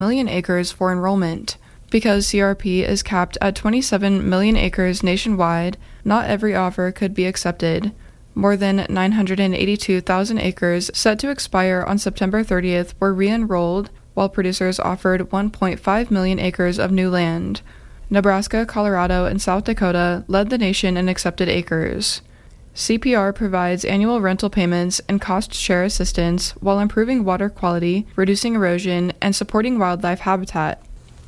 million acres for enrollment. Because CRP is capped at 27 million acres nationwide, not every offer could be accepted. More than 982,000 acres set to expire on September 30th were re-enrolled, while producers offered 1.5 million acres of new land. Nebraska, Colorado, and South Dakota led the nation in accepted acres. CPR provides annual rental payments and cost-share assistance while improving water quality, reducing erosion, and supporting wildlife habitat.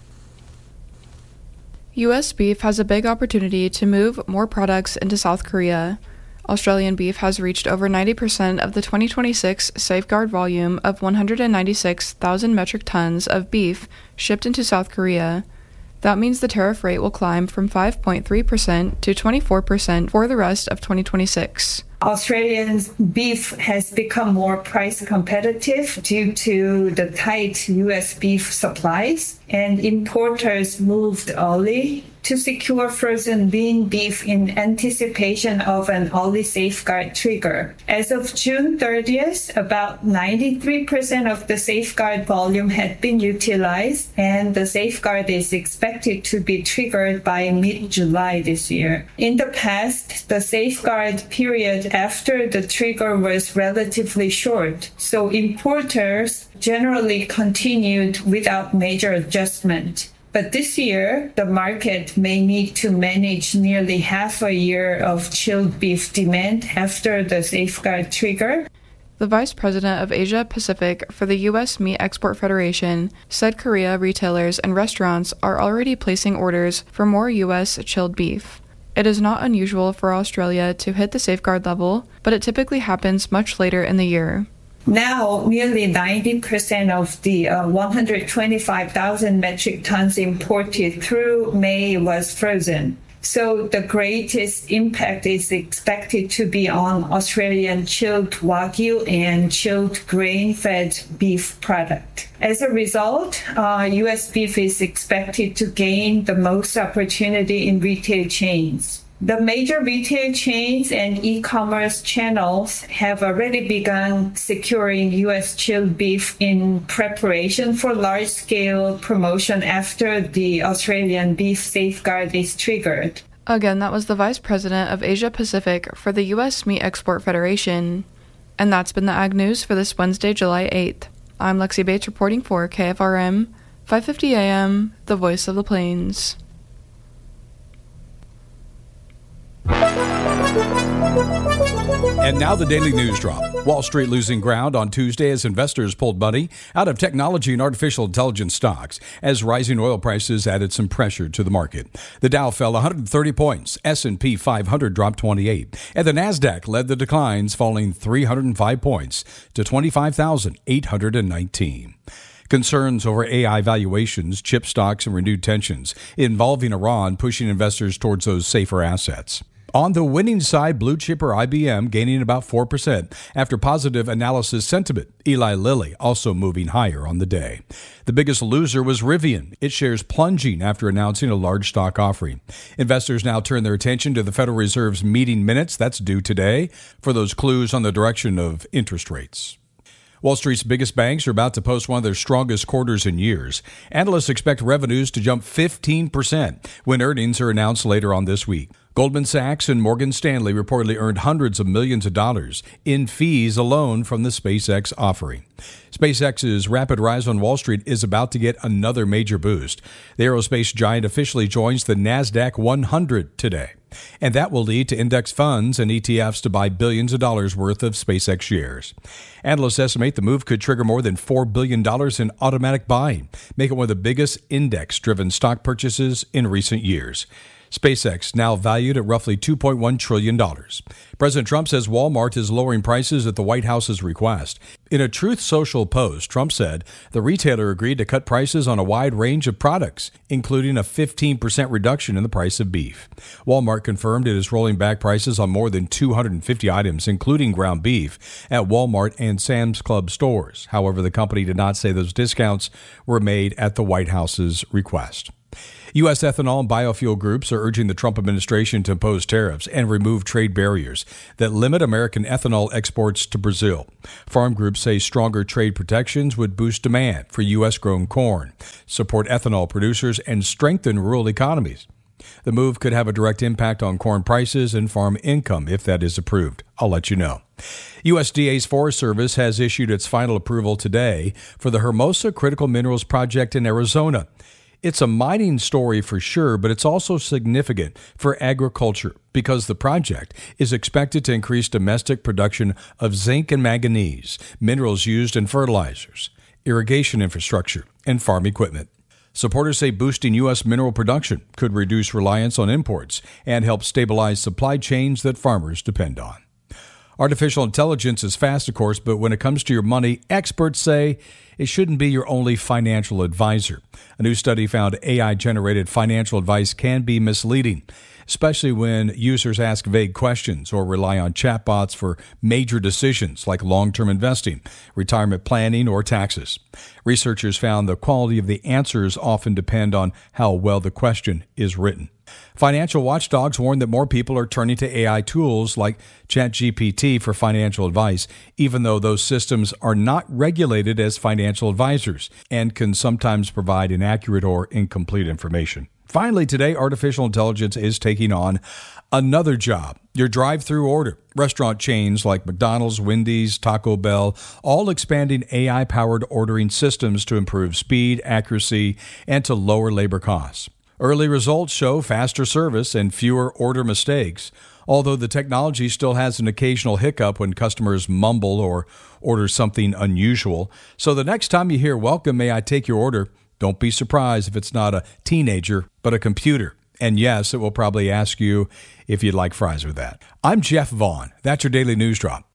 U.S. beef has a big opportunity to move more products into South Korea. Australian beef has reached over 90% of the 2026 safeguard volume of 196,000 metric tons of beef shipped into South Korea. That means the tariff rate will climb from 5.3% to 24% for the rest of 2026. Australian beef has become more price competitive due to the tight U.S. beef supplies, and importers moved early to secure frozen lean beef in anticipation of an early safeguard trigger. As of June 30th, about 93% of the safeguard volume had been utilized, and the safeguard is expected to be triggered by mid-July this year. In the past, the safeguard period after the trigger was relatively short, so importers generally continued without major adjustment. But this year, the market may need to manage nearly half a year of chilled beef demand after the safeguard trigger. The Vice President of Asia Pacific for the U.S. Meat Export Federation said Korea retailers and restaurants are already placing orders for more U.S. chilled beef. It is not unusual for Australia to hit the safeguard level, but it typically happens much later in the year. Now, nearly 90% of the 125,000 metric tons imported through May was frozen. So the greatest impact is expected to be on Australian chilled Wagyu and chilled grain-fed beef product. As a result, U.S. beef is expected to gain the most opportunity in retail chains. The major retail chains and e-commerce channels have already begun securing U.S. chilled beef in preparation for large-scale promotion after the Australian beef safeguard is triggered. Again, that was the Vice President of Asia Pacific for the U.S. Meat Export Federation. And that's been the Ag News for this Wednesday, July 8th. I'm Lexi Bates reporting for KFRM, 550 AM, the Voice of the Plains. And now the Daily News Drop. Wall Street losing ground on Tuesday as investors pulled money out of technology and artificial intelligence stocks as rising oil prices added some pressure to the market. The Dow fell 130 points, S&P 500 dropped 28, and the Nasdaq led the declines, falling 305 points to 25,819. Concerns over AI valuations, chip stocks, and renewed tensions involving Iran pushing investors towards those safer assets. On the winning side, blue chipper IBM gaining about 4% after positive analysis sentiment. Eli Lilly also moving higher on the day. The biggest loser was Rivian. Its shares plunging after announcing a large stock offering. Investors now turn their attention to the Federal Reserve's meeting minutes that's due today for those clues on the direction of interest rates. Wall Street's biggest banks are about to post one of their strongest quarters in years. Analysts expect revenues to jump 15% when earnings are announced later on this week. Goldman Sachs and Morgan Stanley reportedly earned hundreds of millions of dollars in fees alone from the SpaceX offering. SpaceX's rapid rise on Wall Street is about to get another major boost. The aerospace giant officially joins the NASDAQ 100 today, and that will lead to index funds and ETFs to buy billions of dollars worth of SpaceX shares. Analysts estimate the move could trigger more than $4 billion in automatic buying, making it one of the biggest index-driven stock purchases in recent years. SpaceX now valued at roughly $2.1 trillion. President Trump says Walmart is lowering prices at the White House's request. In a Truth Social post, Trump said the retailer agreed to cut prices on a wide range of products, including a 15% reduction in the price of beef. Walmart confirmed it is rolling back prices on more than 250 items, including ground beef, at Walmart and Sam's Club stores. However, the company did not say those discounts were made at the White House's request. U.S. ethanol and biofuel groups are urging the Trump administration to impose tariffs and remove trade barriers that limit American ethanol exports to Brazil. Farm groups say stronger trade protections would boost demand for U.S.-grown corn, support ethanol producers, and strengthen rural economies. The move could have a direct impact on corn prices and farm income if that is approved. I'll let you know. USDA's Forest Service has issued its final approval today for the Hermosa Critical Minerals Project in Arizona. It's a mining story for sure, but it's also significant for agriculture because the project is expected to increase domestic production of zinc and manganese, minerals used in fertilizers, irrigation infrastructure, and farm equipment. Supporters say boosting U.S. mineral production could reduce reliance on imports and help stabilize supply chains that farmers depend on. Artificial intelligence is fast, of course, but when it comes to your money, experts say it shouldn't be your only financial advisor. A new study found AI-generated financial advice can be misleading, especially when users ask vague questions or rely on chatbots for major decisions like long-term investing, retirement planning, or taxes. Researchers found the quality of the answers often depend on how well the question is written. Financial watchdogs warn that more people are turning to AI tools like ChatGPT for financial advice, even though those systems are not regulated as financial advisors and can sometimes provide inaccurate or incomplete information. Finally, today, artificial intelligence is taking on another job, your drive-through order. Restaurant chains like McDonald's, Wendy's, Taco Bell, all expanding AI-powered ordering systems to improve speed, accuracy, and to lower labor costs. Early results show faster service and fewer order mistakes, although the technology still has an occasional hiccup when customers mumble or order something unusual. So the next time you hear, "Welcome, may I take your order?" don't be surprised if it's not a teenager, but a computer. And yes, it will probably ask you if you'd like fries with that. I'm Jeff Vaughn. That's your Daily News Drop.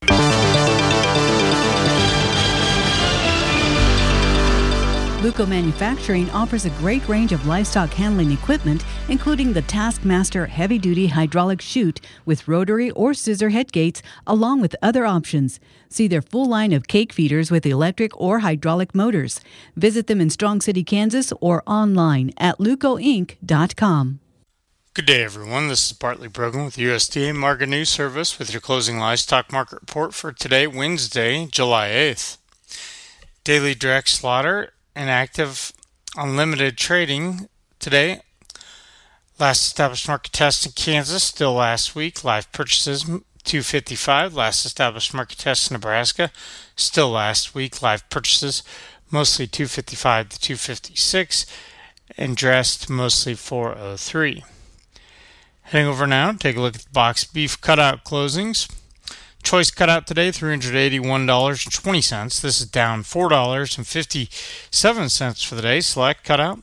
Luco Manufacturing offers a great range of livestock handling equipment, including the Taskmaster heavy-duty hydraulic chute with rotary or scissor head gates, along with other options. See their full line of cake feeders with electric or hydraulic motors. Visit them in Strong City, Kansas, or online at lucoinc.com. Good day, everyone. This is Bartley Brogan with USDA Market News Service with your closing livestock market report for today, Wednesday, July 8th. Daily direct slaughter and active unlimited trading today. Last established market test in Kansas, still last week. Live purchases, 255. Last established market test in Nebraska, still last week. Live purchases, mostly 255 to 256. And dressed, mostly 403. Heading over now, take a look at the boxed beef cutout closings. Choice cutout today, $381.20. This is down $4.57 for the day. Select cutout,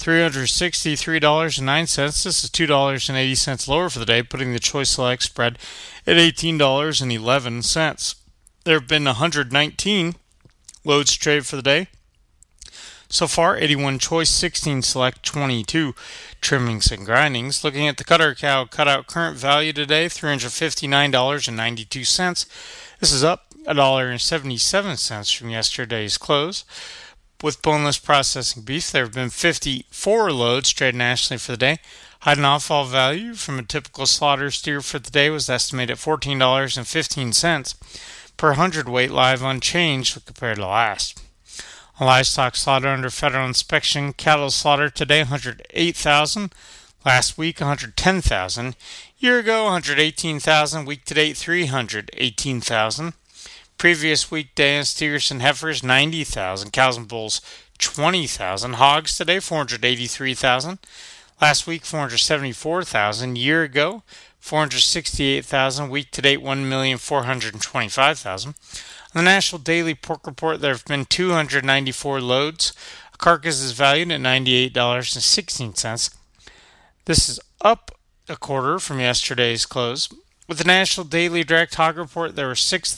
$363.09. This is $2.80 lower for the day, putting the choice select spread at $18.11. There have been 119 loads traded for the day. So far, 81 choice, 16 select, 22 trimmings and grindings. Looking at the cutter cow cutout current value today, $359.92. This is up $1.77 from yesterday's close. With boneless processing beef, there have been 54 loads traded nationally for the day. Hide and offal value from a typical slaughter steer for the day was estimated at $14.15 per hundredweight, live unchanged compared to last. Livestock slaughter under federal inspection, cattle slaughter today 108,000, last week 110,000, year ago 118,000, week to date 318,000, previous weekday on steers and heifers 90,000, cows and bulls 20,000, hogs today 483,000, last week 474,000, year ago 468,000, week to date 1,425,000. On the National Daily Pork Report, there have been 294 loads. A carcass is valued at $98.16. This is up a quarter from yesterday's close. With the National Daily Direct Hog Report, there were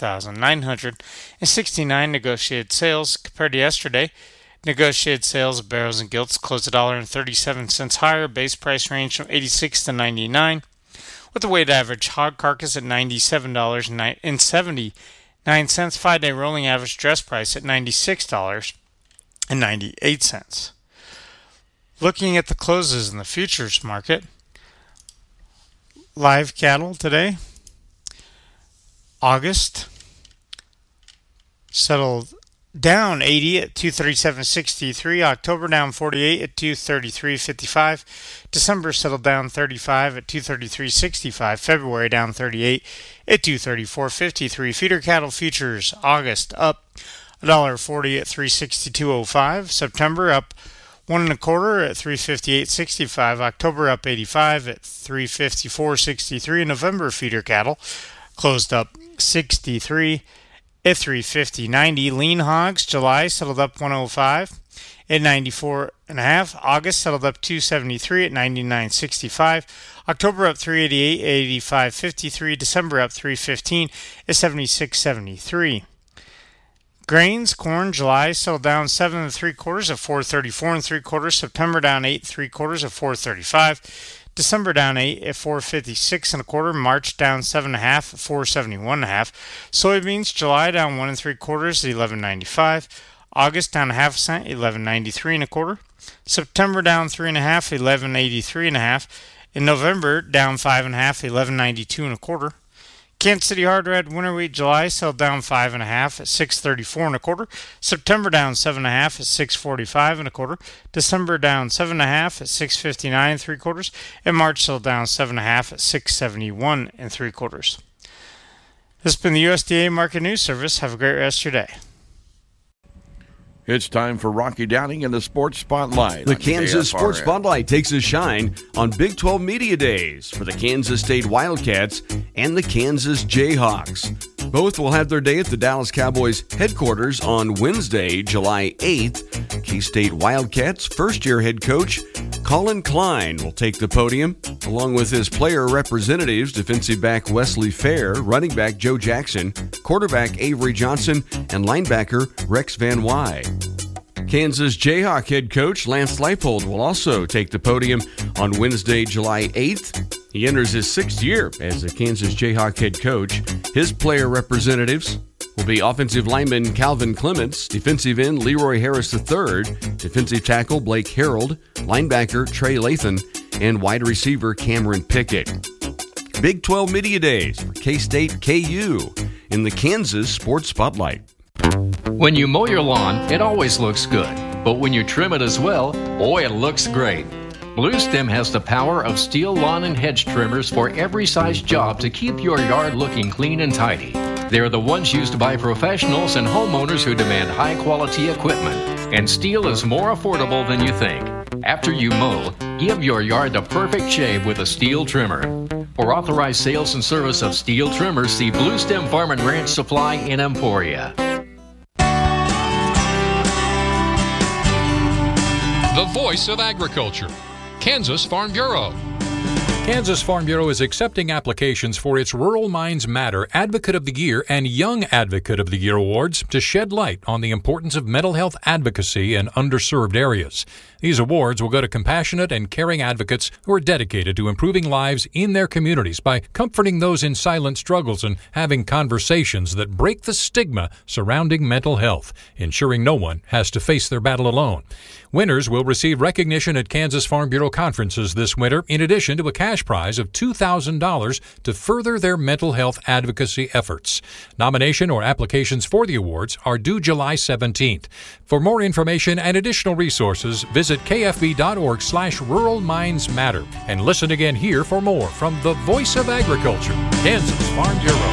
6,969 negotiated sales compared to yesterday. Negotiated sales of barrows and gilts closed $1.37 higher, base price range from $86 to $99, with the weighted average hog carcass at $97.70. 9 cents, 5-day rolling average dress price at $96.98. Looking at the closes in the futures market, live cattle today, August settled down 80 at 237.63. October down 48 at 233.55. December settled down 35 at 233.65. February down 38 at 234.53. Feeder cattle futures August up $1.40 at 362.05. September up 1 1/4 at 358.65. October up 85 at 354.63. November feeder cattle closed up 63 at 350.90. Lean hogs July settled up 105 at 94.5. August settled up 273 at 99.65. October up 388 at 85.53. December up 315 at 76.73. Grains, corn, July settled down 7 3/4 at 434 3/4. September down 8 3/4 at 435. December down 8 at 456 1/4. March down 7 1/2 at 471 1/2. Soybeans, July down 1 3/4 at 11.95. August down 1/2 cent, 11.93 1/4. September down 3 1/2, 11.83 1/2. In November down 5 1/2, 11.92 1/4. Kansas City hard red winter wheat July sold down 5 1/2 at 634 1/4. September down 7 1/2 at 645 1/4. December down 7 1/2 at 659 3/4. And March sold down 7 1/2 at 671 3/4. This has been the USDA Market News Service. Have a great rest of your day. It's time for Rocky Downing and the Sports Spotlight. The Kansas Sports Spotlight takes a shine on Big 12 Media Days for the Kansas State Wildcats and the Kansas Jayhawks. Both will have their day at the Dallas Cowboys headquarters on Wednesday, July 8th. K-State Wildcats first-year head coach Colin Klein will take the podium, along with his player representatives, defensive back Wesley Fair, running back Joe Jackson, quarterback Avery Johnson, and linebacker Rex Van Wy. Kansas Jayhawk head coach Lance Leipold will also take the podium on Wednesday, July 8th. He enters his 6th year as the Kansas Jayhawk head coach. His player representatives will be offensive lineman Calvin Clements, defensive end Leroy Harris III, defensive tackle Blake Harold, linebacker Trey Lathan, and wide receiver Cameron Pickett. Big 12 Media Days for K-State KU in the Kansas Sports Spotlight. When you mow your lawn, it always looks good. But when you trim it as well, boy, it looks great. Blue Stem has the power of steel lawn and hedge trimmers for every size job to keep your yard looking clean and tidy. They're the ones used by professionals and homeowners who demand high-quality equipment. And steel is more affordable than you think. After you mow, give your yard the perfect shave with a steel trimmer. For authorized sales and service of steel trimmers, see Blue Stem Farm and Ranch Supply in Emporia. The voice of agriculture, Kansas Farm Bureau. Kansas Farm Bureau is accepting applications for its Rural Minds Matter Advocate of the Year and Young Advocate of the Year awards to shed light on the importance of mental health advocacy in underserved areas. These awards will go to compassionate and caring advocates who are dedicated to improving lives in their communities by comforting those in silent struggles and having conversations that break the stigma surrounding mental health, ensuring no one has to face their battle alone. Winners will receive recognition at Kansas Farm Bureau conferences this winter, in addition to a cash prize of $2,000 to further their mental health advocacy efforts. Nomination or applications for the awards are due July 17th. For more information and additional resources, visit kfb.org/Rural Minds Matter and listen again here for more from the Voice of Agriculture, Kansas Farm Bureau.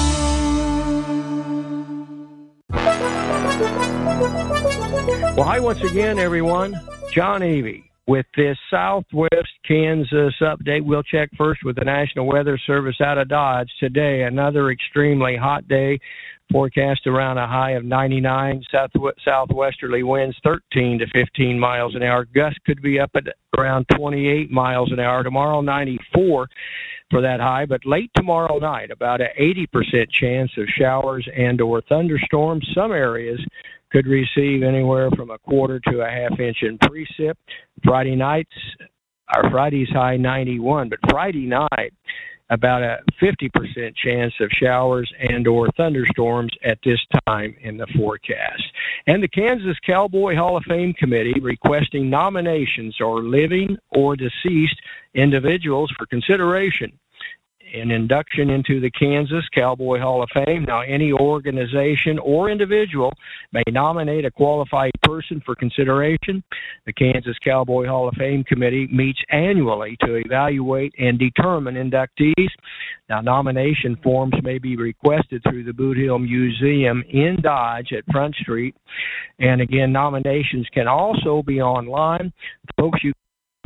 Well, hi once again, everyone. John Avey with this Southwest Kansas update. We'll check first with the National Weather Service out of Dodge today. Another extremely hot day. Forecast around a high of 99, southwesterly winds 13 to 15 miles an hour. Gusts could be up at around 28 miles an hour. Tomorrow, 94 for that high, but late tomorrow night, about an 80% chance of showers and or thunderstorms. Some areas could receive anywhere from a quarter to a half-inch in precip. Friday's high 91, but Friday night about a 50% chance of showers and or thunderstorms at this time in the forecast. And the Kansas Cowboy Hall of Fame Committee requesting nominations for living or deceased individuals for consideration an induction into the Kansas Cowboy Hall of Fame. Now, any organization or individual may nominate a qualified person for consideration. The Kansas Cowboy Hall of Fame Committee meets annually to evaluate and determine inductees. Now, nomination forms may be requested through the Boot Hill Museum in Dodge at Front Street. And again, nominations can also be online. Folks, you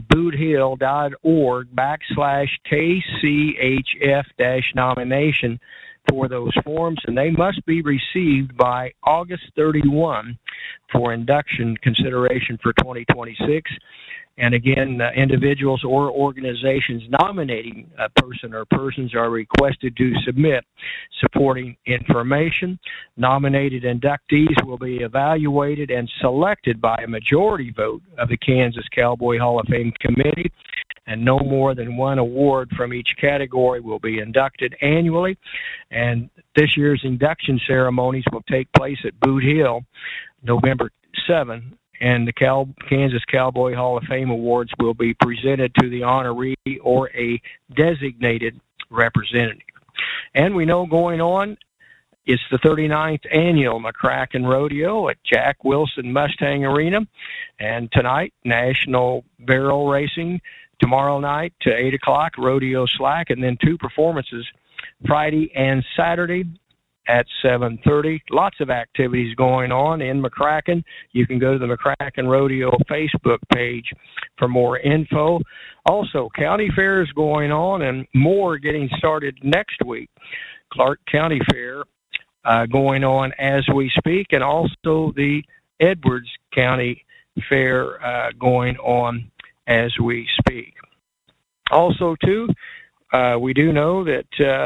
boothill.org/KCHF-nomination for those forms, and they must be received by August 31 for induction consideration for 2026. And again, individuals or organizations nominating a person or persons are requested to submit supporting information. Nominated inductees will be evaluated and selected by a majority vote of the Kansas Cowboy Hall of Fame Committee, and no more than one award from each category will be inducted annually. And this year's induction ceremonies will take place at Boot Hill November 7th. And the Kansas Cowboy Hall of Fame Awards will be presented to the honoree or a designated representative. And we know going on, it's the 39th annual McCracken Rodeo at Jack Wilson Mustang Arena. And tonight, National Barrel Racing. Tomorrow night to 8 o'clock, Rodeo Slack. And then 2 performances Friday and Saturday at 7:30. Lots of activities going on in McCracken. You can go to the McCracken Rodeo Facebook page for more info. Also, county fairs going on and more getting started next week. Clark County Fair going on as we speak, and also the Edwards County Fair going on as we speak. Also, too, we do know that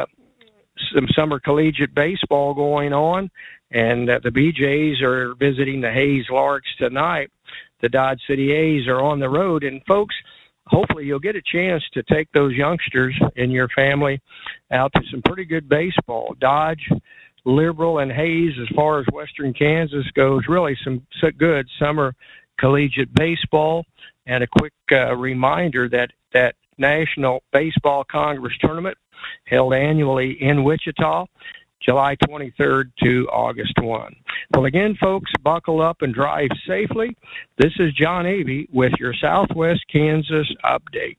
some summer collegiate baseball going on, and the BJs are visiting the Hayes Larks tonight. The Dodge City A's are on the road, and folks, hopefully you'll get a chance to take those youngsters in your family out to some pretty good baseball. Dodge, Liberal, and Hayes, as far as western Kansas goes, really some good summer collegiate baseball. And a quick reminder that National Baseball Congress Tournament held annually in Wichita, July 23rd to August 1. Well, again, folks, buckle up and drive safely. This is John Avey with your Southwest Kansas update.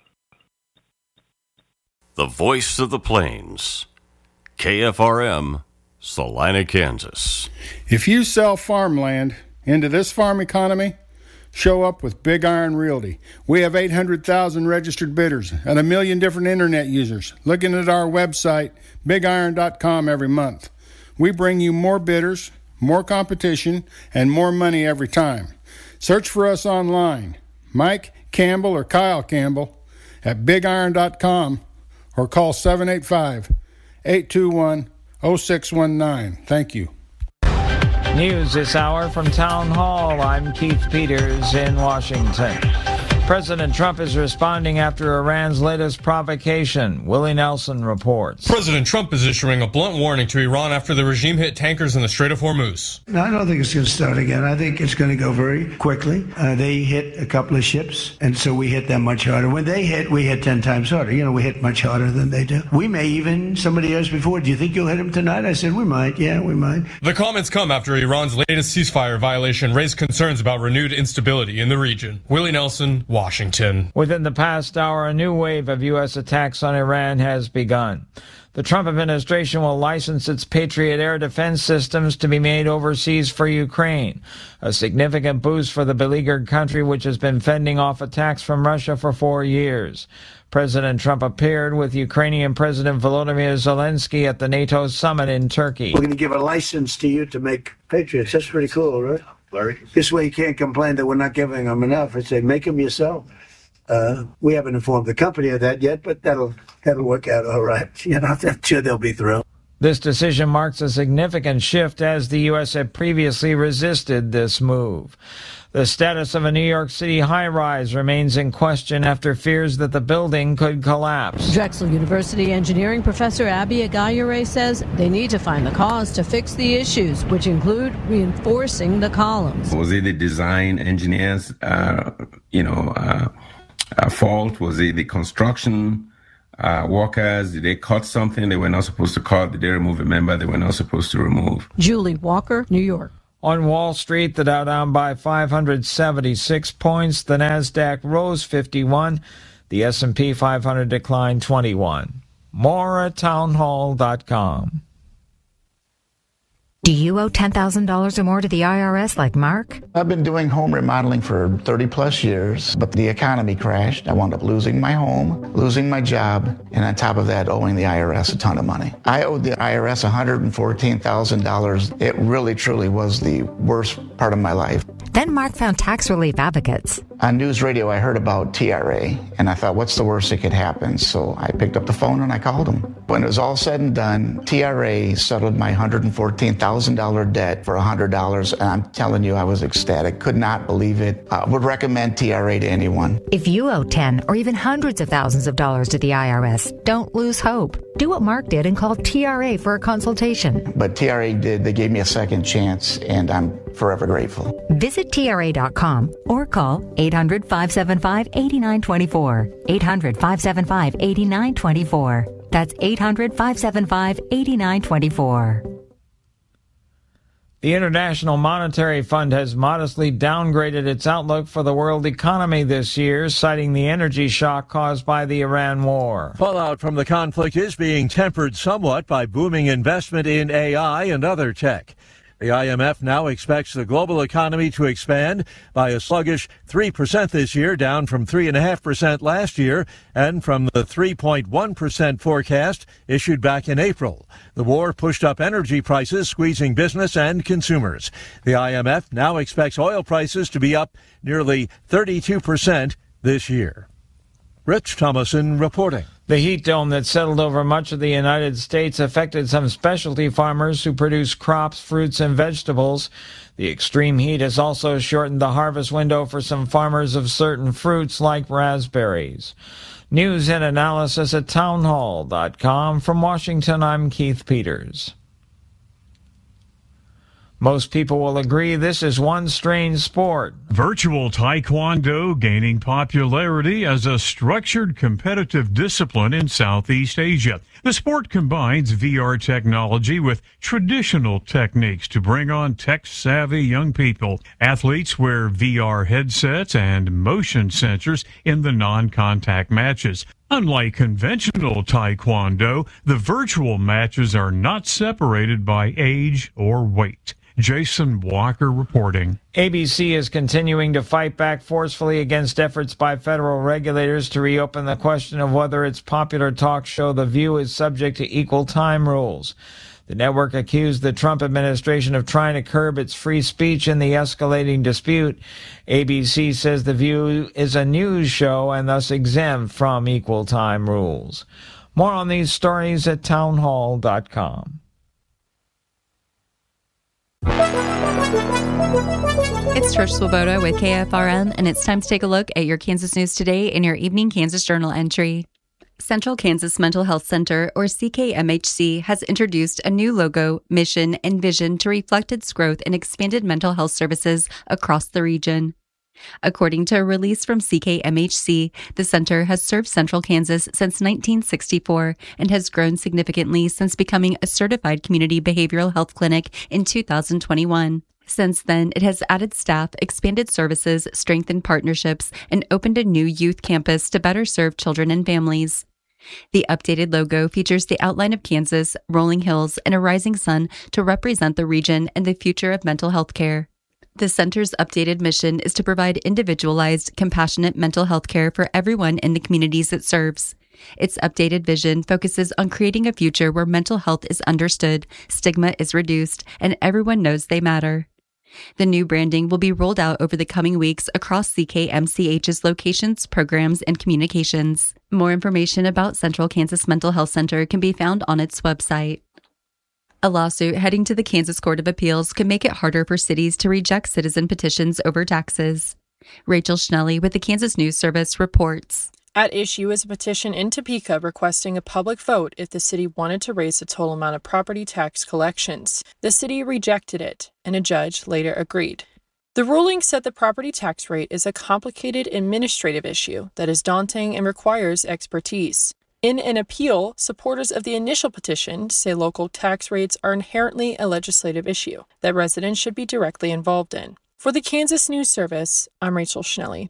The voice of the plains, KFRM, Salina, Kansas. If you sell farmland into this farm economy, show up with Big Iron Realty. We have 800,000 registered bidders and 1 million different internet users looking at our website, bigiron.com, every month. We bring you more bidders, more competition, and more money every time. Search for us online, Mike Campbell or Kyle Campbell at bigiron.com, or call 785-821-0619. Thank you. News this hour from Town Hall. I'm Keith Peters in Washington. President Trump is responding after Iran's latest provocation. Willie Nelson reports. President Trump is issuing a blunt warning to Iran after the regime hit tankers in the Strait of Hormuz. No, I don't think it's going to start again. I think it's going to go very quickly. They hit a couple of ships, and so we hit them much harder. When they hit, we hit 10 times harder. You know, we hit much harder than they do. We may even, somebody asked before, do you think you'll hit them tonight? I said, we might. Yeah, we might. The comments come after Iran's latest ceasefire violation raised concerns about renewed instability in the region. Willie Nelson, Washington. Within the past hour, a new wave of U.S. attacks on Iran has begun. The Trump administration will license its Patriot air defense systems to be made overseas for Ukraine, a significant boost for the beleaguered country which has been fending off attacks from Russia for 4 years. President Trump appeared with Ukrainian President Volodymyr Zelensky at the NATO summit in Turkey. We're going to give a license to you to make Patriots. That's pretty cool, right? Larry? This way you can't complain that we're not giving them enough. I say, make them yourself. We haven't informed the company of that yet, but that'll work out all right. You know, I'm sure they'll be thrilled. This decision marks a significant shift as the U.S. had previously resisted this move. The status of a New York City high-rise remains in question after fears that the building could collapse. Drexel University engineering professor Abby Agayure says they need to find the cause to fix the issues, which include reinforcing the columns. Was it the design engineers, fault? Was it the construction workers? Did they cut something they were not supposed to cut? Did they remove a member they were not supposed to remove? Julie Walker, New York. On Wall Street, the Dow down by 576 points. The Nasdaq rose 51. The S&P 500 declined 21. More at townhall.com. Do you owe $10,000 or more to the IRS like Mark? I've been doing home remodeling for 30 plus years, but the economy crashed. I wound up losing my home, losing my job, and on top of that, owing the IRS a ton of money. I owed the IRS $114,000. It really, truly was the worst part of my life. Then Mark found Tax Relief Advocates. On news radio, I heard about TRA, and I thought, what's the worst that could happen? So I picked up the phone and I called them. When it was all said and done, TRA settled my $114,000 debt for $100, and I'm telling you, I was ecstatic. Could not believe it. Would recommend TRA to anyone. If you owe 10 or even hundreds of thousands of dollars to the IRS, don't lose hope. Do what Mark did and call TRA for a consultation. But TRA did. They gave me a second chance, and I'm forever grateful. Visit TRA.com or call 800-575-8924. 800-575-8924. That's 800-575-8924. The International Monetary Fund has modestly downgraded its outlook for the world economy this year, citing the energy shock caused by the Iran war. Fallout from the conflict is being tempered somewhat by booming investment in AI and other tech. The IMF now expects the global economy to expand by a sluggish 3% this year, down from 3.5% last year and from the 3.1% forecast issued back in April. The war pushed up energy prices, squeezing business and consumers. The IMF now expects oil prices to be up nearly 32% this year. Rich Thomason reporting. The heat dome that settled over much of the United States affected some specialty farmers who produce crops, fruits, and vegetables. The extreme heat has also shortened the harvest window for some farmers of certain fruits like raspberries. News and analysis at townhall.com. From Washington, I'm Keith Peters. Most people will agree this is one strange sport. Virtual Taekwondo gaining popularity as a structured competitive discipline in Southeast Asia. The sport combines VR technology with traditional techniques to bring on tech-savvy young people. Athletes wear VR headsets and motion sensors in the non-contact matches. Unlike conventional Taekwondo, the virtual matches are not separated by age or weight. Jason Walker reporting. ABC is continuing to fight back forcefully against efforts by federal regulators to reopen the question of whether its popular talk show The View is subject to equal time rules. The network accused the Trump administration of trying to curb its free speech in the escalating dispute. ABC says The View is a news show and thus exempt from equal time rules. More on these stories at townhall.com. It's Trish Swoboda with KFRM, and it's time to take a look at your Kansas news today in your Evening Kansas Journal entry. Central Kansas Mental Health Center, or CKMHC, has introduced a new logo, mission, and vision to reflect its growth in expanded mental health services across the region. According to a release from CKMHC, the center has served Central Kansas since 1964 and has grown significantly since becoming a certified community behavioral health clinic in 2021. Since then, it has added staff, expanded services, strengthened partnerships, and opened a new youth campus to better serve children and families. The updated logo features the outline of Kansas, rolling hills, and a rising sun to represent the region and the future of mental health care. The center's updated mission is to provide individualized, compassionate mental health care for everyone in the communities it serves. Its updated vision focuses on creating a future where mental health is understood, stigma is reduced, and everyone knows they matter. The new branding will be rolled out over the coming weeks across CKMCH's locations, programs, and communications. More information about Central Kansas Mental Health Center can be found on its website. A lawsuit heading to the Kansas Court of Appeals could make it harder for cities to reject citizen petitions over taxes. Rachel Schnelly with the Kansas News Service reports. At issue is a petition in Topeka requesting a public vote if the city wanted to raise the total amount of property tax collections. The city rejected it, and a judge later agreed. The ruling said the property tax rate is a complicated administrative issue that is daunting and requires expertise. In an appeal, supporters of the initial petition say local tax rates are inherently a legislative issue that residents should be directly involved in. For the Kansas News Service, I'm Rachel Schnelly.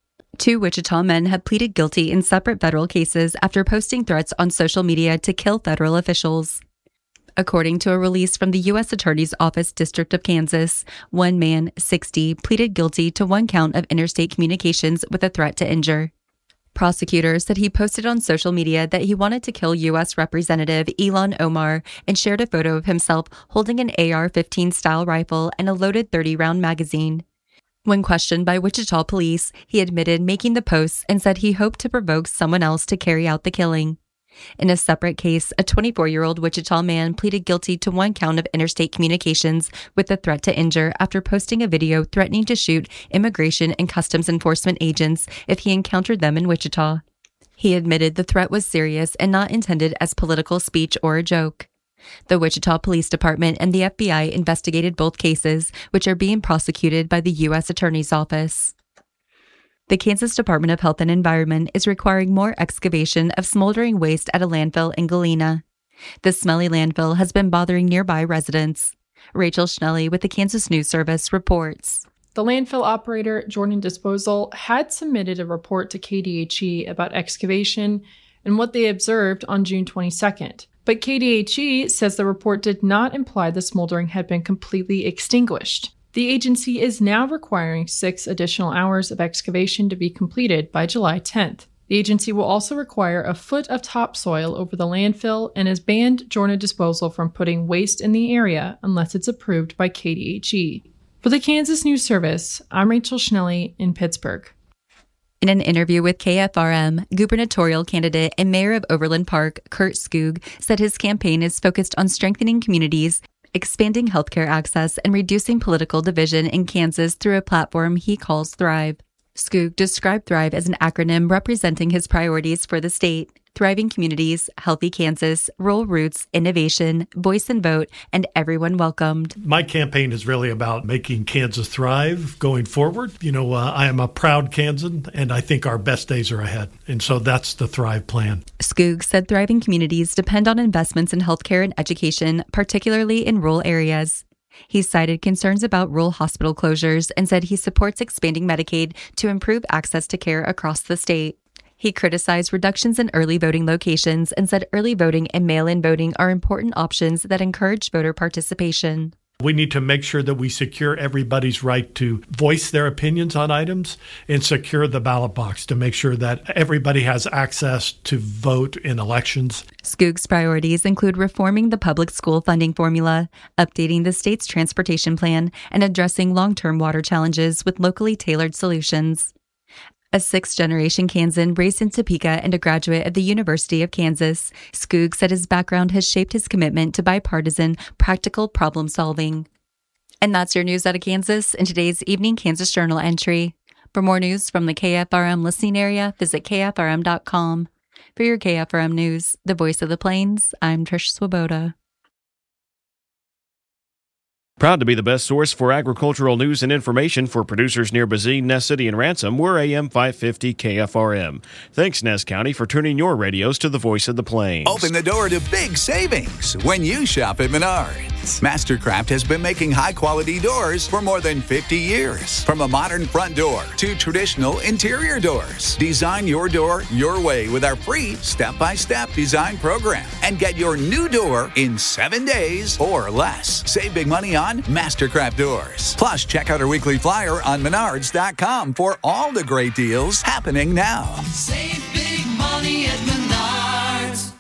2 Wichita men have pleaded guilty in separate federal cases after posting threats on social media to kill federal officials. According to a release from the U.S. Attorney's Office District of Kansas, one man, 60, pleaded guilty to 1 count of interstate communications with a threat to injure. Prosecutors said he posted on social media that he wanted to kill U.S. Representative Ilhan Omar and shared a photo of himself holding an AR-15 style rifle and a loaded 30-round magazine. When questioned by Wichita police, he admitted making the posts and said he hoped to provoke someone else to carry out the killing. In a separate case, a 24-year-old Wichita man pleaded guilty to 1 count of interstate communications with a threat to injure after posting a video threatening to shoot Immigration and Customs Enforcement agents if he encountered them in Wichita. He admitted the threat was serious and not intended as political speech or a joke. The Wichita Police Department and the FBI investigated both cases, which are being prosecuted by the U.S. Attorney's Office. The Kansas Department of Health and Environment is requiring more excavation of smoldering waste at a landfill in Galena. The smelly landfill has been bothering nearby residents. Rachel Schnelly with the Kansas News Service reports. The landfill operator, Jordan Disposal, had submitted a report to KDHE about excavation and what they observed on June 22nd. But KDHE says the report did not imply the smoldering had been completely extinguished. The agency is now requiring 6 additional hours of excavation to be completed by July 10th. The agency will also require a foot of topsoil over the landfill and has banned Jordan Disposal from putting waste in the area unless it's approved by KDHE. For the Kansas News Service, I'm Rachel Schnelly in Pittsburgh. In an interview with KFRM, gubernatorial candidate and mayor of Overland Park, Kurt Skoog, said his campaign is focused on strengthening communities, expanding healthcare access, and reducing political division in Kansas through a platform he calls Thrive. Skoog described Thrive as an acronym representing his priorities for the state: thriving communities, healthy Kansas, rural roots, innovation, voice and vote, and everyone welcomed. My campaign is really about making Kansas thrive going forward. I am a proud Kansan, and I think our best days are ahead. And so that's the Thrive plan. Skoog said thriving communities depend on investments in healthcare and education, particularly in rural areas. He cited concerns about rural hospital closures and said he supports expanding Medicaid to improve access to care across the state. He criticized reductions in early voting locations and said early voting and mail-in voting are important options that encourage voter participation. We need to make sure that we secure everybody's right to voice their opinions on items and secure the ballot box to make sure that everybody has access to vote in elections. Skoog's priorities include reforming the public school funding formula, updating the state's transportation plan, and addressing long-term water challenges with locally tailored solutions. A 6th-generation Kansan raised in Topeka and a graduate of the University of Kansas, Skoog said his background has shaped his commitment to bipartisan, practical problem-solving. And that's your news out of Kansas in today's Evening Kansas Journal entry. For more news from the KFRM listening area, visit KFRM.com. For your KFRM news, the voice of the Plains, I'm Trish Swoboda. Proud to be the best source for agricultural news and information for producers near Bazine, Ness City, and Ransom. We're AM 550 KFRM. Thanks, Ness County, for tuning your radios to the voice of the Plains. Open the door to big savings when you shop at Menards. Mastercraft has been making high-quality doors for more than 50 years. From a modern front door to traditional interior doors. Design your door your way with our free step-by-step design program. And get your new door in 7 days or less. Save big money on Mastercraft doors. Plus, check out our weekly flyer on Menards.com for all the great deals happening now. Save big money at Menards.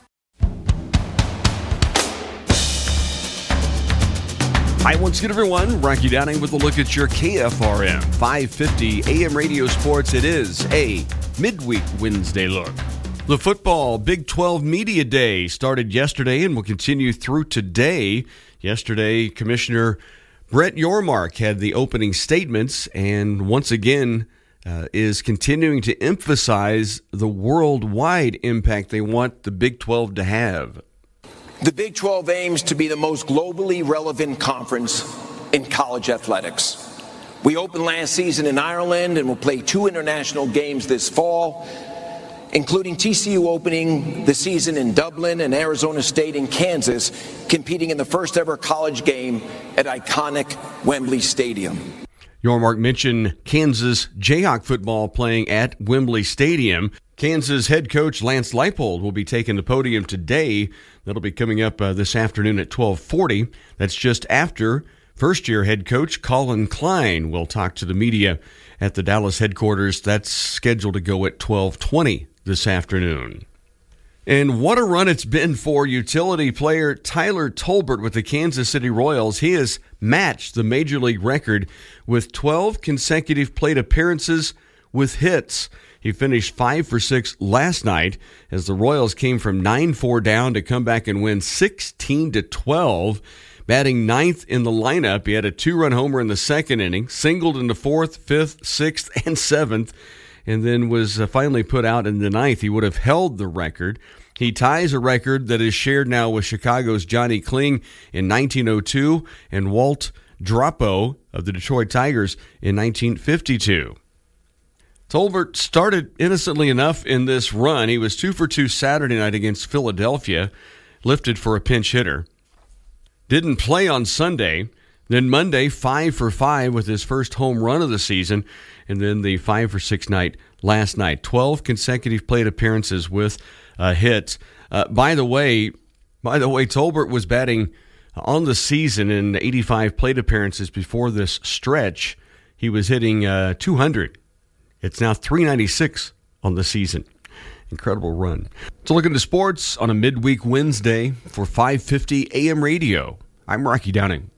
Hi, once again, everyone. Rocky Downing with a look at your KFRM 550 AM Radio Sports. It is a midweek Wednesday look. The football Big 12 Media Day started yesterday and will continue through today. Yesterday, Commissioner Brett Yormark had the opening statements and once again is continuing to emphasize the worldwide impact they want the Big 12 to have. The Big 12 aims to be the most globally relevant conference in college athletics. We opened last season in Ireland and will play 2 international games this fall, including TCU opening the season in Dublin and Arizona State and Kansas, competing in the first ever college game at iconic Wembley Stadium. Yormark mentioned Kansas Jayhawk football playing at Wembley Stadium. Kansas head coach Lance Leipold will be taking the podium today. That'll be coming up this afternoon at 12:40. That's just after first-year head coach Colin Klein will talk to the media at the Dallas headquarters. That's scheduled to go at 12:20 this afternoon. And what a run it's been for utility player Tyler Tolbert with the Kansas City Royals. He has matched the Major League record with 12 consecutive plate appearances with hits. He finished 5 for 6 last night as the Royals came from 9-4 down to come back and win 16-12. Batting ninth in the lineup, he had a 2-run homer in the second inning, singled in the 4th, 5th, 6th, and 7th, and then was finally put out in the 9th. He would have held the record. He ties a record that is shared now with Chicago's Johnny Kling in 1902 and Walt Drapo of the Detroit Tigers in 1952. Tolbert started innocently enough in this run. He was 2 for 2 Saturday night against Philadelphia, lifted for a pinch hitter. Didn't play on Sunday. Then Monday, 5 for 5 with his first home run of the season. And then the 5 for 6 night last night. 12 consecutive plate appearances with hits. By the way, Tolbert was batting on the season in 85 plate appearances before this stretch. He was hitting 200. It's now 396 on the season. Incredible run. So look into sports on a midweek Wednesday for 550 AM radio. I'm Rocky Downing.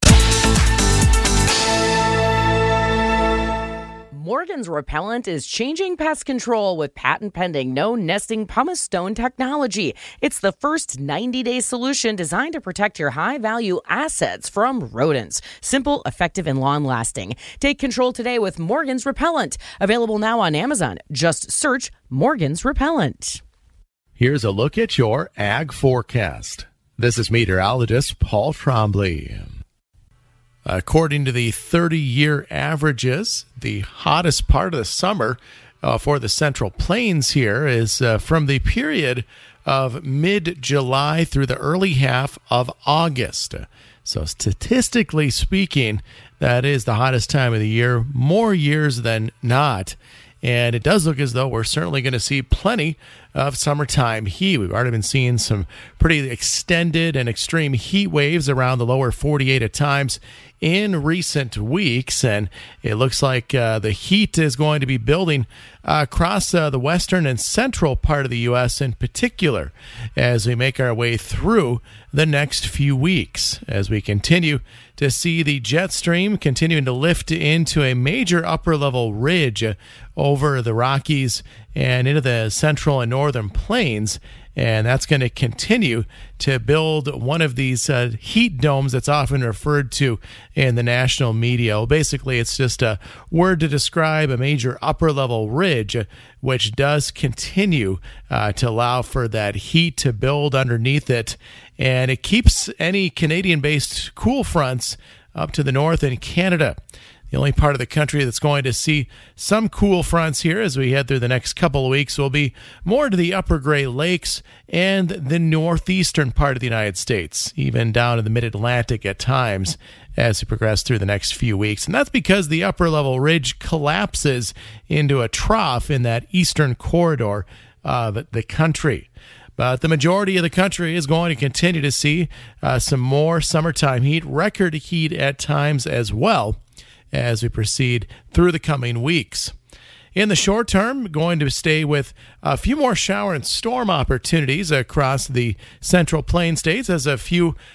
Morgan's Repellent is changing pest control with patent-pending no-nesting pumice stone technology. It's the first 90-day solution designed to protect your high-value assets from rodents. Simple, effective, and long-lasting. Take control today with Morgan's Repellent. Available now on Amazon. Just search Morgan's Repellent. Here's a look at your ag forecast. This is meteorologist Paul Trombley. According to the 30-year averages, the hottest part of the summer for the Central Plains here is from the period of mid-July through the early half of August. So statistically speaking, that is the hottest time of the year, more years than not. And it does look as though we're certainly going to see plenty of summertime heat. We've already been seeing some pretty extended and extreme heat waves around the lower 48 at times in recent weeks, and it looks like the heat is going to be building across the western and central part of the U.S. in particular as we make our way through the next few weeks, as we continue to see the jet stream continuing to lift into a major upper-level ridge over the Rockies and into the central and northern plains. And that's going to continue to build one of these heat domes that's often referred to in the national media. Well, basically, it's just a word to describe a major upper-level ridge, which does continue to allow for that heat to build underneath it. And it keeps any Canadian-based cool fronts up to the north in Canada. The only part of the country that's going to see some cool fronts here as we head through the next couple of weeks will be more to the upper Great Lakes and the northeastern part of the United States, even down to the mid-Atlantic at times as we progress through the next few weeks. And that's because the upper-level ridge collapses into a trough in that eastern corridor of the country. But the majority of the country is going to continue to see some more summertime heat, record heat at times as well, as we proceed through the coming weeks. In the short term, going to stay with a few more shower and storm opportunities across the Central Plains states as a few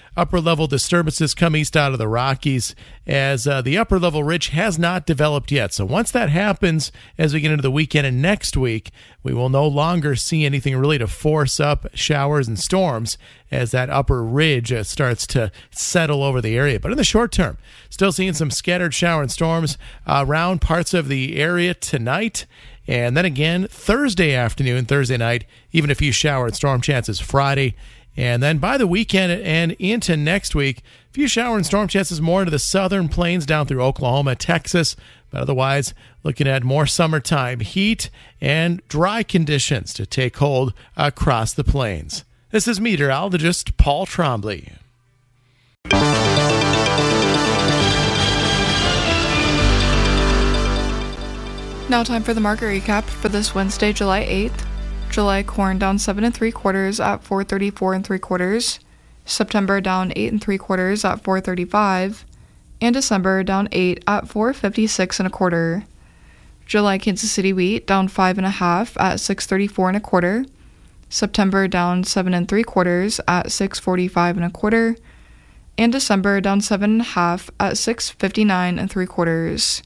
upper-level disturbances come east out of the Rockies as the upper-level ridge has not developed yet. So once that happens, as we get into the weekend and next week, we will no longer see anything really to force up showers and storms as that upper ridge starts to settle over the area. But in the short term, still seeing some scattered shower and storms around parts of the area tonight. And then again, Thursday afternoon, Thursday night, even a few shower and storm chances Friday. And then by the weekend and into next week, a few shower and storm chances more into the southern plains down through Oklahoma, Texas. But otherwise, looking at more summertime heat and dry conditions to take hold across the plains. This is meteorologist Paul Trombley. Now time for the market recap for this Wednesday, July 8th. July corn down 7 3/4 at $4.34 3/4. September down 8 3/4 at $4.35. And December down 8 at $4.56 1/4. July Kansas City wheat down 5 1/2 at $6.34 1/4. September down 7 3/4 at $6.45 1/4. And December down 7 1/2 at $6.59 3/4.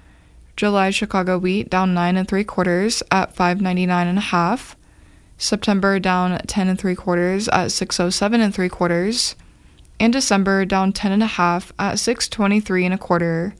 July Chicago wheat down 9 3/4 at $5.99 1/2. September down 10 3/4 at $6.07 3/4. And December down 10 1/2 at $6.23 1/4.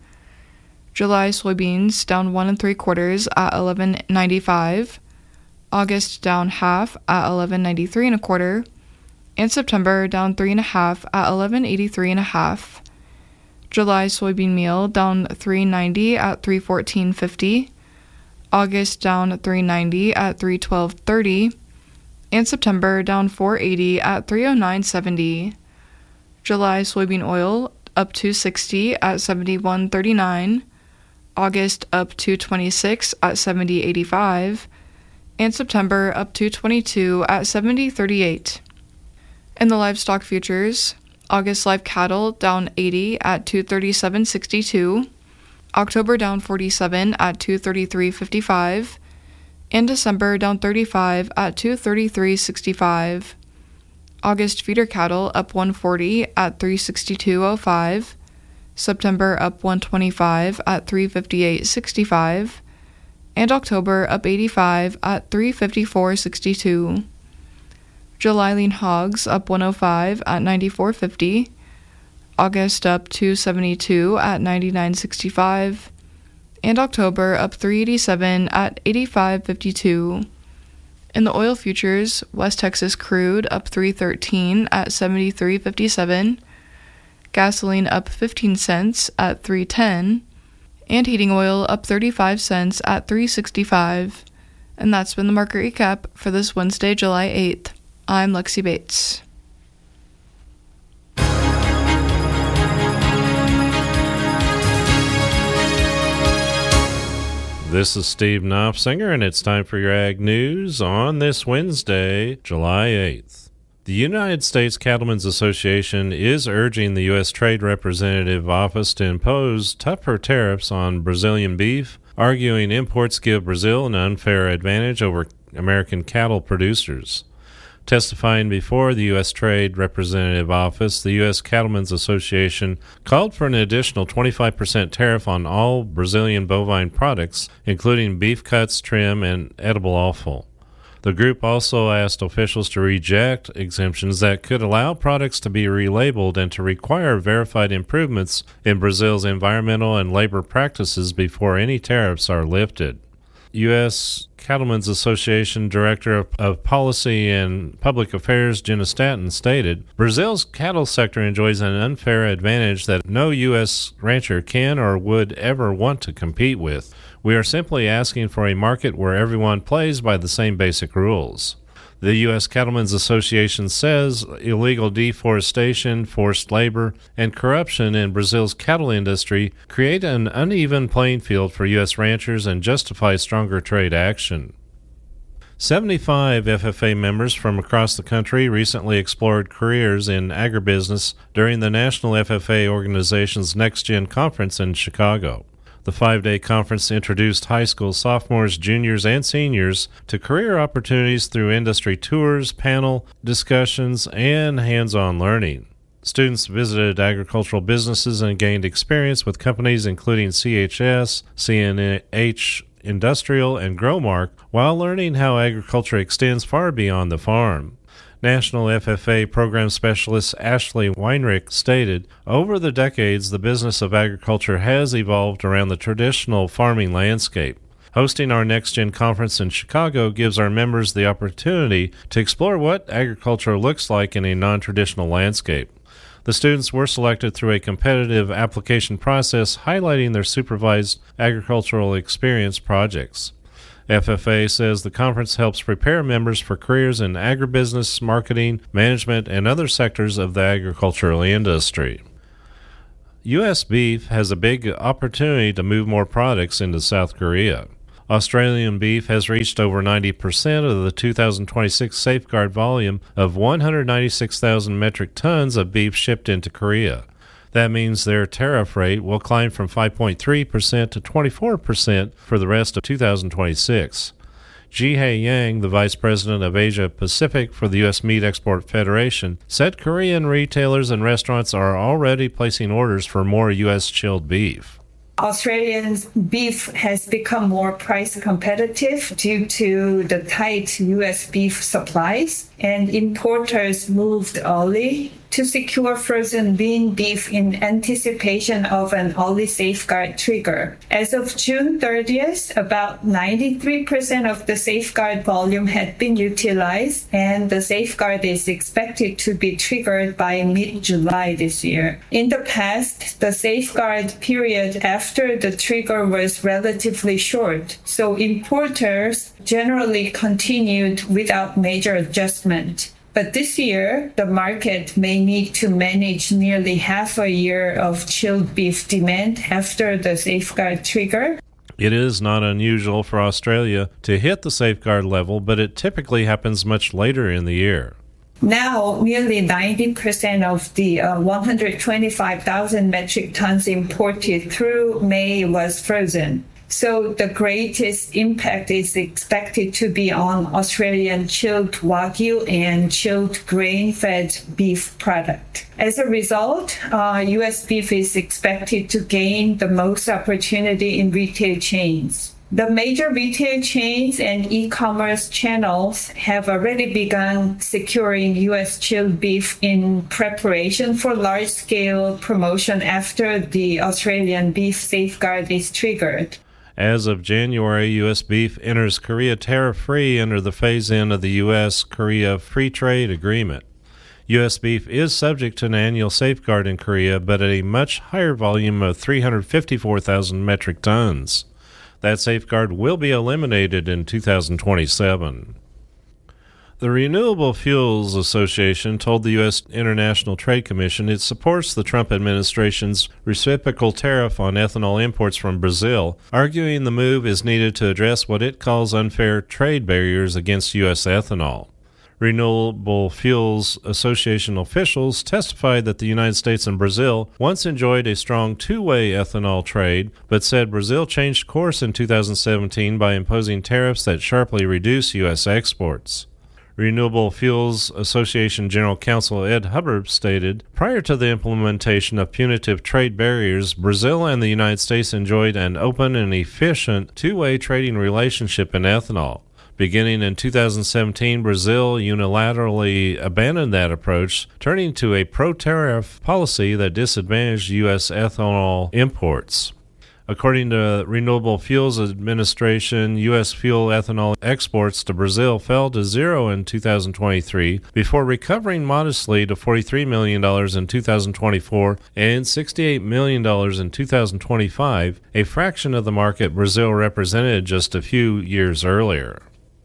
July soybeans down 1 3/4 at $11.95. August down half at $11.93 1/4. And September down 3 1/2 at $11.83 1/2. July soybean meal down $3.90 at $3.14.50. August down $3.90 at $3.12.30. And September down $4.80 at $3.09.70. July soybean oil up $2.60 at $71.39. August up $2.26 at $70.85. And September up $2.22 at $70.38. In the livestock futures, August live cattle down 80 at $237.62, October down 47 at $233.55, and December down 35 at $233.65. August feeder cattle up 140 at $362.05, September up 125 at $358.65, and October up 85 at $354.62. July lean hogs up 105 at $94.50, August up 272 at $99.65, and October up 387 at $85.52. In the oil futures, West Texas crude up 313 at $73.57, gasoline up 15 cents at $3.10, and heating oil up 35 cents at $3.65. And that's been the market recap for this Wednesday, July 8th. I'm Lexi Bates. This is Steve Knopfsinger, and it's time for your Ag News on this Wednesday, July 8th. The United States Cattlemen's Association is urging the U.S. Trade Representative Office to impose tougher tariffs on Brazilian beef, arguing imports give Brazil an unfair advantage over American cattle producers. Testifying before the U.S. Trade Representative Office, the U.S. Cattlemen's Association called for an additional 25% tariff on all Brazilian bovine products, including beef cuts, trim, and edible offal. The group also asked officials to reject exemptions that could allow products to be relabeled and to require verified improvements in Brazil's environmental and labor practices before any tariffs are lifted. U.S. Cattlemen's Association Director of Policy and Public Affairs Jenna Stanton stated, Brazil's cattle sector enjoys an unfair advantage that no U.S. rancher can or would ever want to compete with. We are simply asking for a market where everyone plays by the same basic rules. The U.S. Cattlemen's Association says illegal deforestation, forced labor, and corruption in Brazil's cattle industry create an uneven playing field for U.S. ranchers and justify stronger trade action. 75 FFA members from across the country recently explored careers in agribusiness during the National FFA Organization's Next Gen Conference in Chicago. The 5-day conference introduced high school sophomores, juniors, and seniors to career opportunities through industry tours, panel discussions, and hands-on learning. Students visited agricultural businesses and gained experience with companies including CHS, CNH Industrial, and Growmark, while learning how agriculture extends far beyond the farm. National FFA program specialist Ashley Weinrich stated, "Over the decades, the business of agriculture has evolved around the traditional farming landscape. Hosting our Next Gen conference in Chicago gives our members the opportunity to explore what agriculture looks like in a non-traditional landscape." The students were selected through a competitive application process highlighting their supervised agricultural experience projects. FFA says the conference helps prepare members for careers in agribusiness, marketing, management, and other sectors of the agricultural industry. U.S. beef has a big opportunity to move more products into South Korea. Australian beef has reached over 90% of the 2026 safeguard volume of 196,000 metric tons of beef shipped into Korea. That means their tariff rate will climb from 5.3% to 24% for the rest of 2026. Ji-Hae Yang, the Vice President of Asia Pacific for the U.S. Meat Export Federation, said Korean retailers and restaurants are already placing orders for more U.S. chilled beef. Australian beef has become more price competitive due to the tight U.S. beef supplies, and importers moved early to secure frozen lean beef in anticipation of an early safeguard trigger. As of June 30th, about 93% of the safeguard volume had been utilized, and the safeguard is expected to be triggered by mid-July this year. In the past, the safeguard period after the trigger was relatively short, so importers generally continued without major adjustment. But this year, the market may need to manage nearly half a year of chilled beef demand after the safeguard trigger. It is not unusual for Australia to hit the safeguard level, but it typically happens much later in the year. Now, nearly 90% of the 125,000 metric tons imported through May was frozen. So the greatest impact is expected to be on Australian chilled Wagyu and chilled grain-fed beef product. As a result, U.S. beef is expected to gain the most opportunity in retail chains. The major retail chains and e-commerce channels have already begun securing U.S. chilled beef in preparation for large-scale promotion after the Australian beef safeguard is triggered. As of January, U.S. beef enters Korea tariff-free under the phase-in of the U.S.-Korea Free Trade Agreement. U.S. beef is subject to an annual safeguard in Korea, but at a much higher volume of 354,000 metric tons. That safeguard will be eliminated in 2027. The Renewable Fuels Association told the U.S. International Trade Commission it supports the Trump administration's reciprocal tariff on ethanol imports from Brazil, arguing the move is needed to address what it calls unfair trade barriers against U.S. ethanol. Renewable Fuels Association officials testified that the United States and Brazil once enjoyed a strong two-way ethanol trade, but said Brazil changed course in 2017 by imposing tariffs that sharply reduce U.S. exports. Renewable Fuels Association General Counsel Ed Hubbard stated, prior to the implementation of punitive trade barriers, Brazil and the United States enjoyed an open and efficient two-way trading relationship in ethanol. Beginning in 2017, Brazil unilaterally abandoned that approach, turning to a pro-tariff policy that disadvantaged U.S. ethanol imports. According to Renewable Fuels Administration, U.S. fuel ethanol exports to Brazil fell to zero in 2023 before recovering modestly to $43 million in 2024 and $68 million in 2025, a fraction of the market Brazil represented just a few years earlier.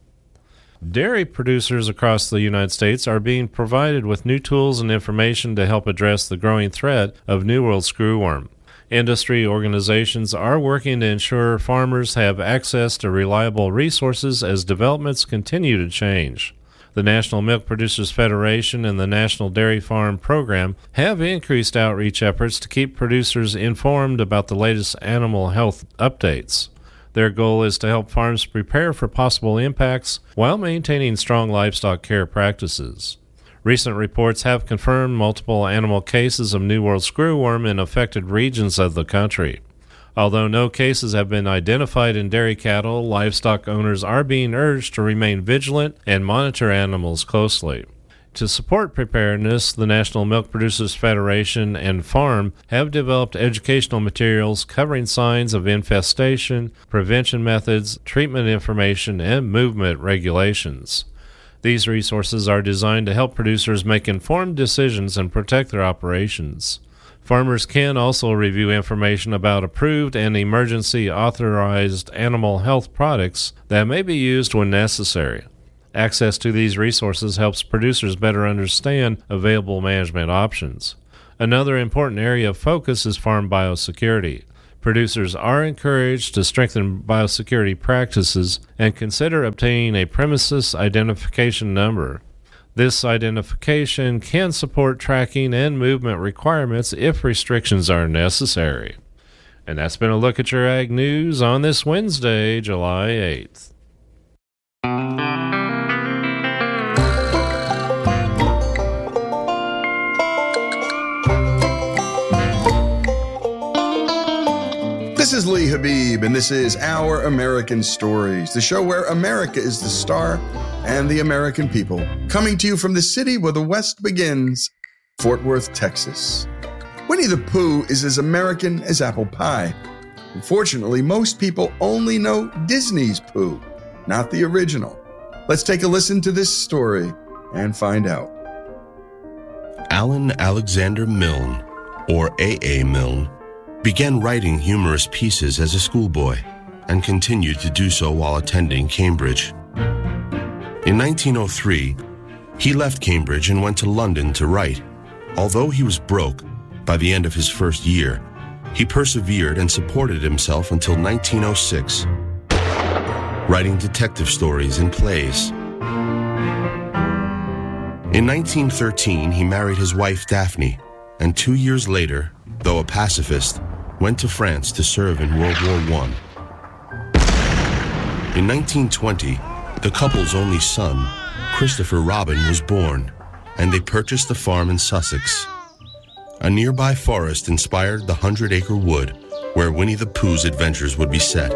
Dairy producers across the United States are being provided with new tools and information to help address the growing threat of New World screwworm. Industry organizations are working to ensure farmers have access to reliable resources as developments continue to change. The National Milk Producers Federation and the National Dairy Farm Program have increased outreach efforts to keep producers informed about the latest animal health updates. Their goal is to help farms prepare for possible impacts while maintaining strong livestock care practices. Recent reports have confirmed multiple animal cases of New World screwworm in affected regions of the country. Although no cases have been identified in dairy cattle, livestock owners are being urged to remain vigilant and monitor animals closely. To support preparedness, the National Milk Producers Federation and FARM have developed educational materials covering signs of infestation, prevention methods, treatment information, and movement regulations. These resources are designed to help producers make informed decisions and protect their operations. Farmers can also review information about approved and emergency authorized animal health products that may be used when necessary. Access to these resources helps producers better understand available management options. Another important area of focus is farm biosecurity. Producers are encouraged to strengthen biosecurity practices and consider obtaining a premises identification number. This identification can support tracking and movement requirements if restrictions are necessary. And that's been a look at your Ag News on this Wednesday, July 8th. This is Lee Habib, and this is Our American Stories, the show where America is the star and the American people. Coming to you from the city where the West begins, Fort Worth, Texas. Winnie the Pooh is as American as apple pie. Unfortunately, most people only know Disney's Pooh, not the original. Let's take a listen to this story and find out. Alan Alexander Milne, or A.A. Milne, began writing humorous pieces as a schoolboy and continued to do so while attending Cambridge. In 1903, he left Cambridge and went to London to write. Although he was broke by the end of his first year, he persevered and supported himself until 1906, writing detective stories and plays. In 1913, he married his wife Daphne, and 2 years later, though a pacifist, went to France to serve in World War I. In 1920, the couple's only son, Christopher Robin, was born, and they purchased a farm in Sussex. A nearby forest inspired the 100-acre wood where Winnie the Pooh's adventures would be set.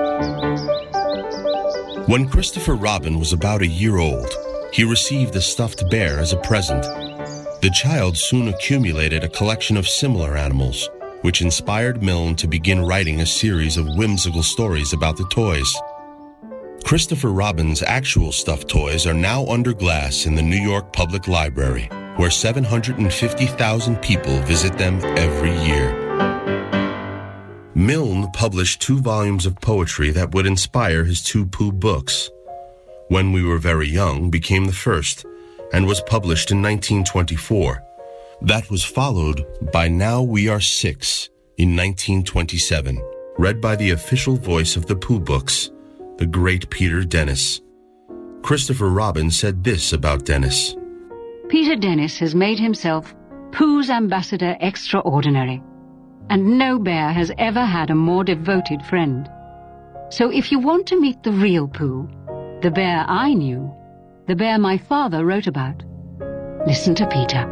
When Christopher Robin was about a year old, he received a stuffed bear as a present. The child soon accumulated a collection of similar animals, which inspired Milne to begin writing a series of whimsical stories about the toys. Christopher Robin's actual stuffed toys are now under glass in the New York Public Library, where 750,000 people visit them every year. Milne published 2 volumes of poetry that would inspire his 2 Pooh books. When We Were Very Young became the first, and was published in 1924. That was followed by Now We Are 6 in 1927, read by the official voice of the Pooh books, the great Peter Dennis. Christopher Robin said this about Dennis. Peter Dennis has made himself Pooh's ambassador extraordinary, and no bear has ever had a more devoted friend. So if you want to meet the real Pooh, the bear I knew, the bear my father wrote about, listen to Peter.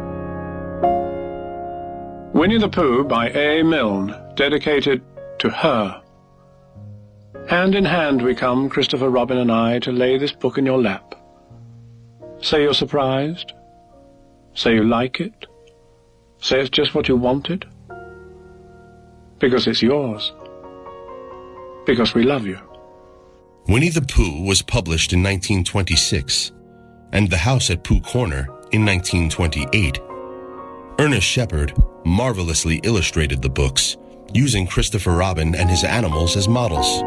Winnie the Pooh by A. Milne, dedicated to her. Hand in hand we come, Christopher Robin and I, to lay this book in your lap. Say you're surprised. Say you like it. Say it's just what you wanted. Because it's yours. Because we love you. Winnie the Pooh was published in 1926, and The House at Pooh Corner in 1928. Ernest Shepard marvelously illustrated the books, using Christopher Robin and his animals as models.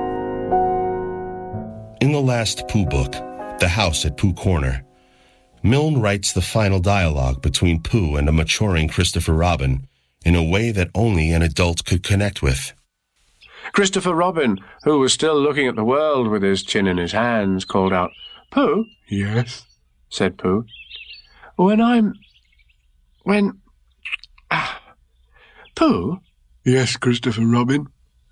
In the last Pooh book, The House at Pooh Corner, Milne writes the final dialogue between Pooh and a maturing Christopher Robin in a way that only an adult could connect with. Christopher Robin, who was still looking at the world with his chin in his hands, called out, "Pooh?" "Yes," said Pooh. Pooh?" "Yes, Christopher Robin."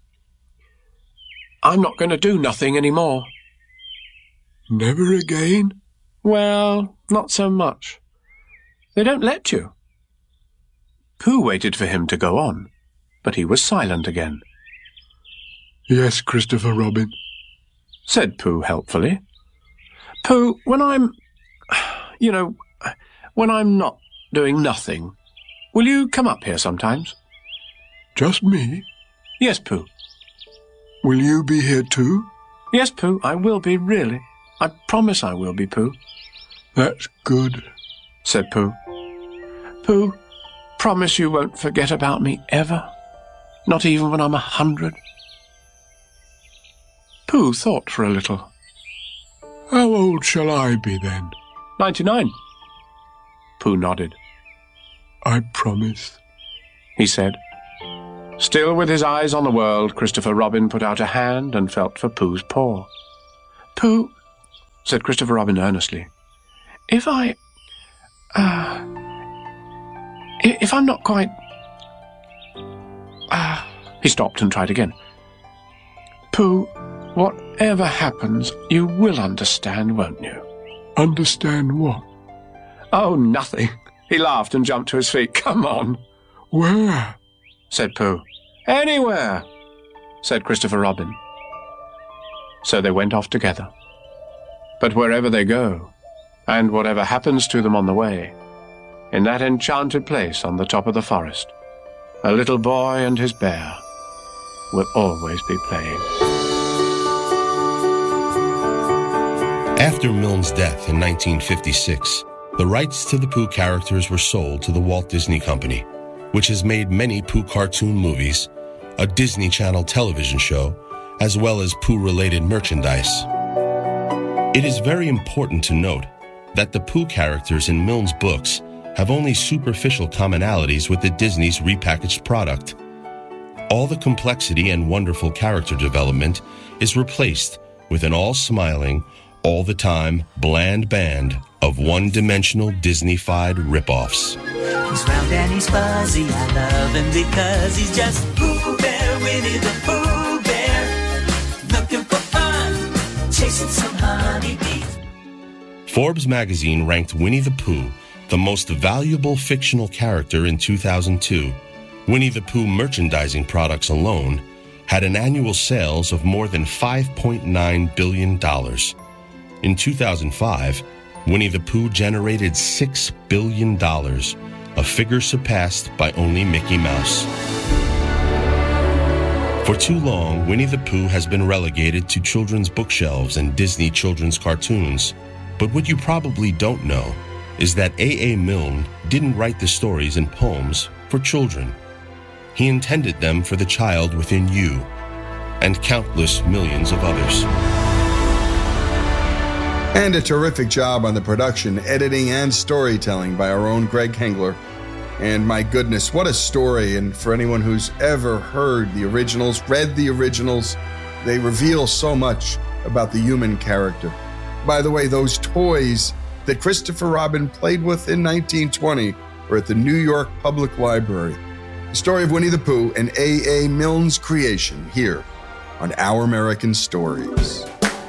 "I'm not going to do nothing any more." "Never again?" "Well, not so much. They don't let you." Pooh waited for him to go on, but he was silent again. "Yes, Christopher Robin," said Pooh helpfully. "Pooh, when I'm not doing nothing, will you come up here sometimes?" "Just me?" "Yes, Pooh." "Will you be here too?" "Yes, Pooh, I will be, really. I promise I will be, Pooh." "That's good," said Pooh. "Pooh, promise you won't forget about me ever? Not even when I'm 100? Pooh thought for a little. "How old shall I be then?" 99. Pooh nodded. "I promise," he said. Still with his eyes on the world, Christopher Robin put out a hand and felt for Pooh's paw. "Pooh," said Christopher Robin earnestly, if I'm not quite... He stopped and tried again. "Pooh, whatever happens, you will understand, won't you?" "Understand what?" "Oh, nothing." He laughed and jumped to his feet. "Come on." "Where?" said Pooh. "Anywhere," said Christopher Robin. So they went off together. But wherever they go, and whatever happens to them on the way, in that enchanted place on the top of the forest, a little boy and his bear will always be playing. After Milne's death in 1956, the rights to the Pooh characters were sold to the Walt Disney Company, which has made many Pooh cartoon movies, a Disney Channel television show, as well as Pooh-related merchandise. It is very important to note that the Pooh characters in Milne's books have only superficial commonalities with the Disney's repackaged product. All the complexity and wonderful character development is replaced with an all-smiling, all-the-time bland band of one-dimensional Disney-fied rip-offs. He's round and he's fuzzy, I love him because he's just Pooh Bear, Winnie the Pooh Bear, looking for fun, chasing some honeybees. Forbes magazine ranked Winnie the Pooh the most valuable fictional character in 2002. Winnie the Pooh merchandising products alone had an annual sales of more than $5.9 billion. In 2005, Winnie the Pooh generated $6 billion, a figure surpassed by only Mickey Mouse. For too long, Winnie the Pooh has been relegated to children's bookshelves and Disney children's cartoons. But what you probably don't know is that A.A. Milne didn't write the stories and poems for children. He intended them for the child within you and countless millions of others. And a terrific job on the production, editing, and storytelling by our own Greg Hengler. And my goodness, what a story. And for anyone who's ever heard the originals, read the originals, they reveal so much about the human character. By the way, those toys that Christopher Robin played with in 1920 were at the New York Public Library. The story of Winnie the Pooh and A.A. Milne's creation here on Our American Stories.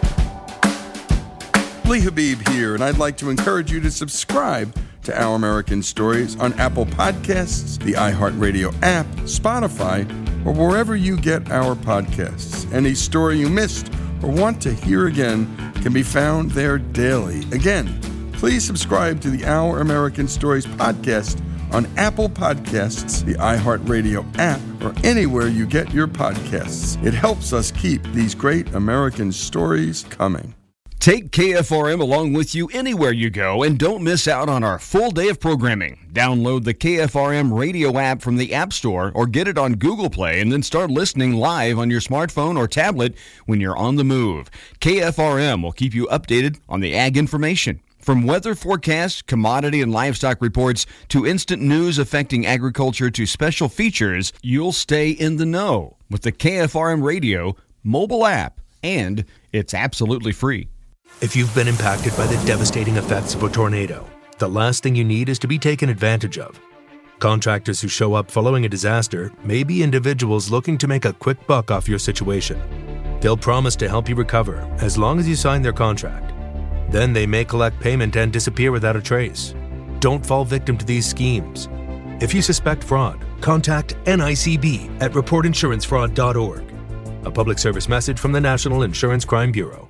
Lee Habib here, and I'd like to encourage you to subscribe to Our American Stories on Apple Podcasts, the iHeartRadio app, Spotify, or wherever you get our podcasts. Any story you missed or want to hear again can be found there daily. Again, please subscribe to the Our American Stories podcast on Apple Podcasts, the iHeartRadio app, or anywhere you get your podcasts. It helps us keep these great American stories coming. Take KFRM along with you anywhere you go and don't miss out on our full day of programming. Download the KFRM radio app from the App Store or get it on Google Play and then start listening live on your smartphone or tablet when you're on the move. KFRM will keep you updated on the ag information. From weather forecasts, commodity and livestock reports, to instant news affecting agriculture to special features, you'll stay in the know with the KFRM radio mobile app, and it's absolutely free. If you've been impacted by the devastating effects of a tornado, the last thing you need is to be taken advantage of. Contractors who show up following a disaster may be individuals looking to make a quick buck off your situation. They'll promise to help you recover as long as you sign their contract. Then they may collect payment and disappear without a trace. Don't fall victim to these schemes. If you suspect fraud, contact NICB at reportinsurancefraud.org. A public service message from the National Insurance Crime Bureau.